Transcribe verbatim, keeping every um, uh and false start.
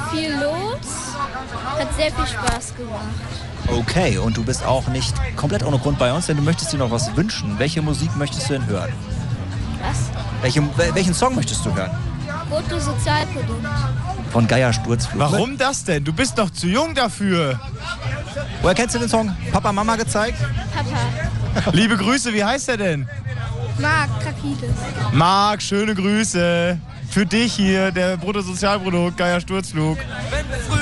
viel los. Hat sehr viel Spaß gemacht. Okay, und du bist auch nicht komplett ohne Grund bei uns, denn du möchtest dir noch was wünschen. Welche Musik möchtest du denn hören? Was? Welche, welchen Song möchtest du hören? Bruttosozialprodukt. Von Geier Sturzflug. Warum das denn? Du bist noch zu jung dafür. Woher kennst du den Song? Papa, Mama gezeigt? Papa. Liebe Grüße, wie heißt er denn? Marc Krakides. Marc, schöne Grüße. Für dich hier, der Bruttosozialprodukt, Geier Sturzflug.